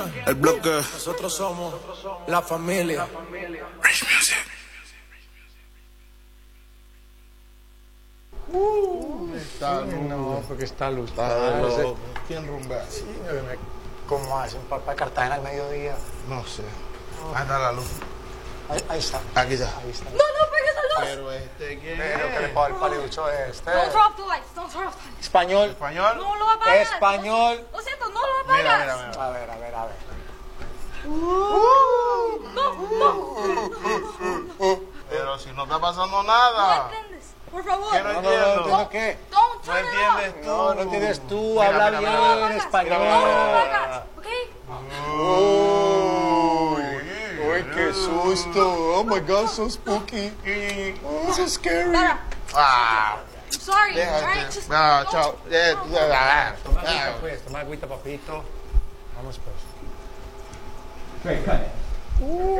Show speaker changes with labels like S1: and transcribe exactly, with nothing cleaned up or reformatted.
S1: El bloque.
S2: Nosotros somos la familia.
S1: Rich Music.
S3: Uh, está
S4: no, porque está luz.
S3: ¿Quién rumbea?
S4: Sí, ¿cómo hacen para Cartagena al mediodía?
S3: No sé. Ahí está la luz.
S4: Ahí, ahí está.
S3: Aquí está.
S4: Ahí está.
S5: No, no pegues la luz.
S3: Pero este, ¿quién
S4: Pero
S3: es?
S4: que le pago el paliducho este.
S5: Don't turn off the lights. Don't turn off the lights.
S4: Español.
S3: ¿Español?
S5: No lo apagas.
S4: Español.
S5: Lo siento, no lo apagas.
S3: Mira, mira, mira.
S4: A ver, a ver, a ver.
S5: No, no.
S3: Pero si no está pasando
S5: No
S3: nada.
S5: entiendes. Por favor.
S3: ¿Qué no
S4: No, no,
S3: entiendo?
S4: no, ¿entiendes qué?
S5: Don't
S3: No
S5: turn it
S3: entiendes
S5: off.
S3: tú.
S4: No, no entiendes tú.
S3: Mira,
S4: Habla
S3: mira,
S4: bien
S3: mira,
S5: No lo apagas.
S4: español.
S5: No lo apagas. ¿Ok?
S4: Uy, uy, qué susto. Oh my God, so spooky. Oh, so scary.
S5: Dara,
S3: Ah,
S5: I'm sorry. All right,
S3: déjate.
S5: just
S3: Ah,
S5: don't-
S3: chao. Eh,
S5: no.
S3: ah, ah,
S4: Toma
S3: ah.
S4: agüita, pues. Toma agüita, papito. Vamos, pues. Okay, cut it.